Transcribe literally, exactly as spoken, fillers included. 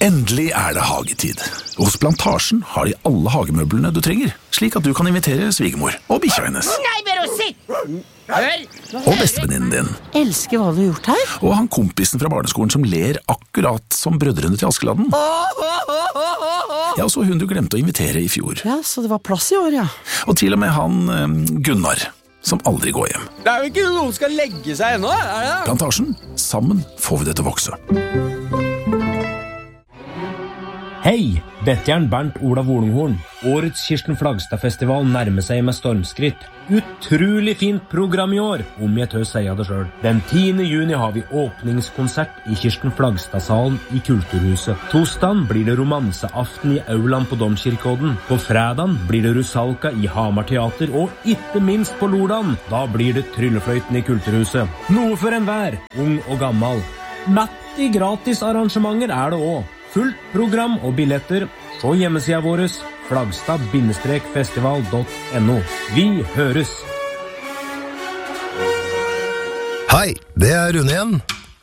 Endelig er det hagetid. Hos Plantasjen har de alle hagemøblene du trenger, slik at du kan invitere svigermor og bikkja hennes. Nei, bare sitt! Hør! Og bestevenninnen din. Elsker hva du har gjort her. Og han kompisen fra barneskolen som ler akkurat som brødrene til Askeladden. Ja, så hun du glemte å invitere i fjor. Ja, så det var plass i år, ja. Og til og med han eh, Gunnar, som aldri går hjem. Det er jo ikke noen som skal legge seg ennå, er det? Plantasjen, sammen får vi det til å vokse. Hei, dette er Bernt Olav Olunghorn. Årets Kirsten Flagstad-festival nærmer seg med stormskritt. Utrolig fint program i år, om jeg tør si det selv. Den tiende juni har vi åpningskonsert i Kirsten Flagstad-salen i Kulturhuset. Tosdagen blir det romanseaften i Auland på Domkirkeodden. På fredagen blir det Rusalka i Hamar Teater, og ikke minst på lørdagen, da blir det Tryllefløyten i Kulturhuset. Noe for enhver, ung og gammel. Natt i gratis arrangementer er det også. Fullt program og billetter, så hjemmesida vår flagstad festival punktum no. Vi høres! Hei, det er Rune igjen.